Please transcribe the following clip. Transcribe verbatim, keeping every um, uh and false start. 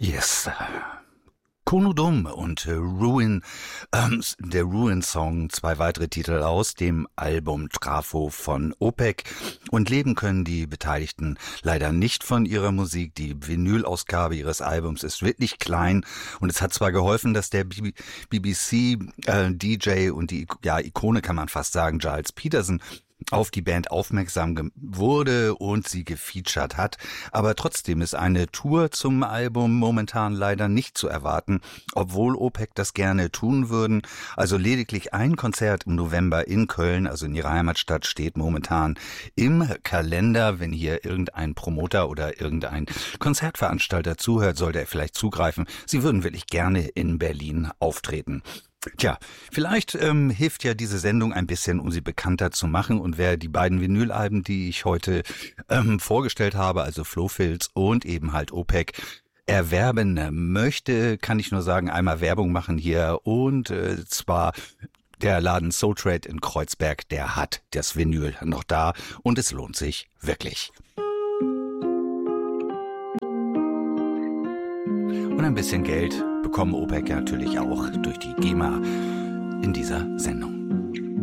Yes. Konudum und äh, Ruin, ähm, der Ruin-Song, zwei weitere Titel aus dem Album Trafo von Opeth. Und leben können die Beteiligten leider nicht von ihrer Musik. Die Vinyl-Ausgabe ihres Albums ist wirklich klein und es hat zwar geholfen, dass der B B C-D J äh, und die ja, Ikone, kann man fast sagen, Giles Peterson, auf die Band aufmerksam wurde und sie gefeatured hat. Aber trotzdem ist eine Tour zum Album momentan leider nicht zu erwarten, obwohl Opeth das gerne tun würden. Also lediglich ein Konzert im November in Köln, also in ihrer Heimatstadt, steht momentan im Kalender. Wenn hier irgendein Promoter oder irgendein Konzertveranstalter zuhört, sollte er vielleicht zugreifen. Sie würden wirklich gerne in Berlin auftreten. Tja, vielleicht ähm, hilft ja diese Sendung ein bisschen, um sie bekannter zu machen. Und wer die beiden Vinylalben, die ich heute ähm, vorgestellt habe, also Flo-Filz und eben halt Opeth, erwerben möchte, kann ich nur sagen, einmal Werbung machen hier. Und äh, zwar der Laden Soul Trade in Kreuzberg, der hat das Vinyl noch da und es lohnt sich wirklich. Und ein bisschen Geld bekommen Opeth natürlich auch durch die GEMA in dieser Sendung.